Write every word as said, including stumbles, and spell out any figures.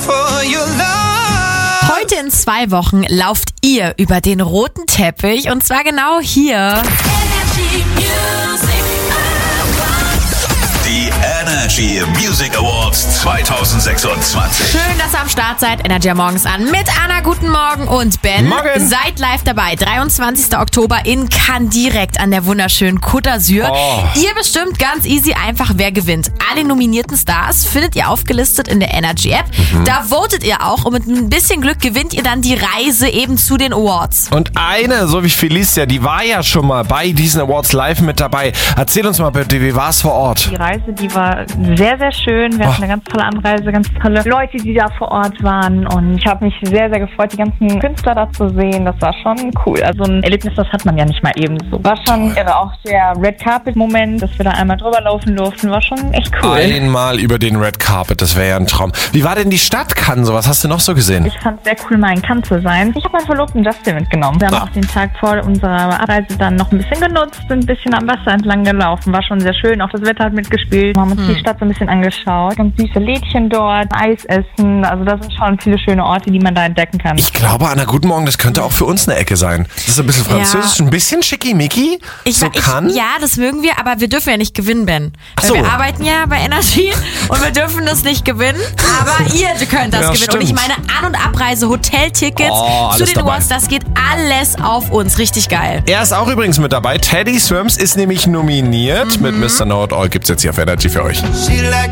for your love. Heute in zwei Wochen lauft ihr über den roten Teppich und zwar genau hier. Die Energy Music Awards zwanzig sechsundzwanzig. Schön, dass ihr am Start seid. Energy morgens an mit Anna. Guten Morgen und Ben. Morgen. Seid live dabei. dreiundzwanzigster Oktober in Cannes direkt an der wunderschönen Côte d'Azur. Oh. Ihr bestimmt ganz easy einfach, wer gewinnt. Alle nominierten Stars findet ihr aufgelistet in der Energy App. Mhm. Da votet ihr auch und mit ein bisschen Glück gewinnt ihr dann die Reise eben zu den Awards. Und eine, so wie Felicia, die war ja schon mal bei diesen Awards live mit dabei. Erzähl uns mal bitte, wie war es vor Ort? Die Reise, die war sehr, sehr schön. Wir hatten eine ganz tolle Anreise, ganz tolle Leute, die da vor Ort waren. Und ich habe mich sehr, sehr gefreut, die ganzen Künstler da zu sehen. Das war schon cool. Also ein Erlebnis, das hat man ja nicht mal eben so. War schon irre. Auch der Red Carpet-Moment, dass wir da einmal drüber laufen durften, war schon echt cool. Einmal über den Red Carpet, das wäre ja ein Traum. Wie war denn die Stadt Cannes? Was hast du noch so gesehen? Ich fand es sehr cool, mal in Cannes zu sein. Ich habe meinen Verlobten Justin mitgenommen. Wir haben Ah. auch den Tag vor unserer Abreise dann noch ein bisschen genutzt, sind ein bisschen am Wasser entlang gelaufen. War schon sehr schön. Auch das Wetter hat mitgespielt. Wir haben uns Hm. die Stadt so ein bisschen angeschaut. Ganz süße Lädchen dort, Eis essen. Also da sind schon viele schöne Orte, die man da entdecken kann. Ich glaube, Anna, guten Morgen, das könnte auch für uns eine Ecke sein. Das ist ein bisschen französisch, ein bisschen schickimicki. Ich, so ich, kann. ja, das mögen wir, aber wir dürfen ja nicht gewinnen, Ben. Ach Weil so. wir arbeiten ja bei Energy und wir dürfen das nicht gewinnen, aber ihr könnt das Ja, gewinnen. Und ich stimmt. meine An- und Abreise, Hoteltickets Oh, zu alles den dabei. Awards, das geht alles auf uns. Richtig geil. Er ist auch übrigens mit dabei. Teddy Swims ist nämlich nominiert. Mit Mister Know It All gibt's jetzt hier auf Energy für euch. She like